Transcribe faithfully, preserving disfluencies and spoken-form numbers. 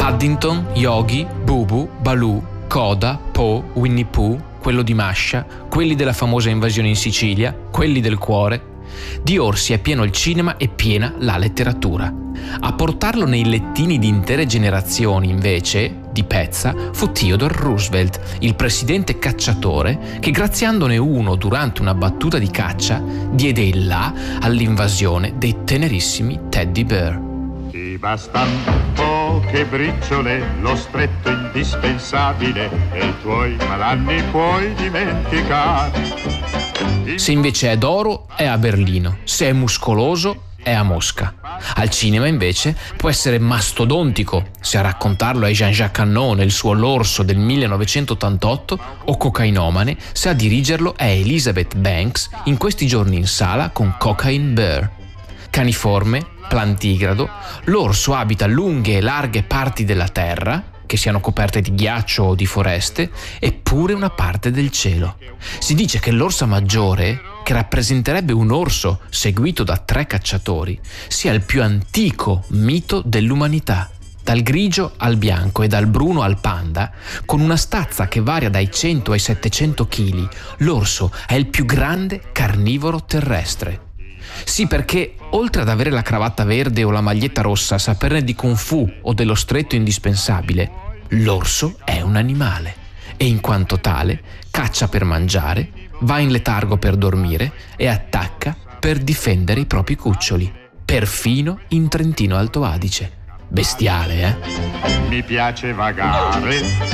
Paddington, Yogi, Bubu, Baloo, Coda, Po, Winnie Pooh, quello di Masha, quelli della famosa invasione in Sicilia, quelli del cuore. Di orsi è pieno il cinema e piena la letteratura. A portarlo nei lettini di intere generazioni, invece, di pezza, fu Theodore Roosevelt, il presidente cacciatore che, graziandone uno durante una battuta di caccia, diede il là all'invasione dei tenerissimi teddy bear. Ti bastan poche briciole, lo stretto indispensabile, e i tuoi malanni puoi dimenticare. Se invece è d'oro, è a Berlino. Se è muscoloso, è a Mosca. Al cinema, invece, può essere mastodontico, se a raccontarlo è Jean-Jacques Annaud nel suo L'orso del millenovecentottantotto, o cocainomane, se a dirigerlo è Elizabeth Banks in questi giorni in sala con Cocaine Bear. Caniforme, plantigrado, l'orso abita lunghe e larghe parti della terra, che siano coperte di ghiaccio o di foreste, eppure una parte del cielo. Si dice che l'orsa maggiore, che rappresenterebbe un orso seguito da tre cacciatori, sia il più antico mito dell'umanità. Dal grigio al bianco e dal bruno al panda, con una stazza che varia dai cento ai settecento chili, l'orso è il più grande carnivoro terrestre. Sì, perché oltre ad avere la cravatta verde o la maglietta rossa, saperne di Kung Fu o dello stretto indispensabile, l'orso è un animale e in quanto tale caccia per mangiare, va in letargo per dormire e attacca per difendere i propri cuccioli, perfino in Trentino Alto Adige. Bestiale, eh? Mi piace vagare